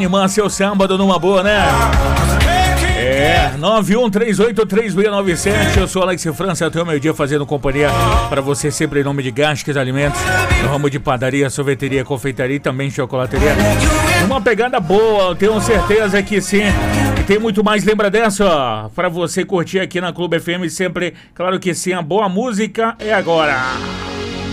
animar seu sábado numa boa, né? 91383697. Eu sou Alex França, até o meio-dia fazendo companhia para você sempre em nome de Gasques Alimentos, no ramo de padaria, sorveteria, confeitaria e também chocolateria. Uma pegada boa, eu tenho certeza que sim. E tem muito mais, lembra dessa, ó, para você curtir aqui na Clube FM sempre, claro que sim, a boa música é agora.